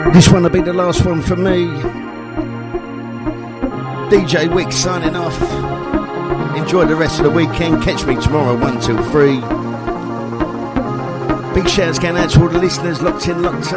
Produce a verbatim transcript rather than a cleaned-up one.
This one will be the last one for me. D J Wick signing off. Enjoy the rest of the weekend. Catch me tomorrow, one till three. Big shouts going out to all the listeners locked in, locked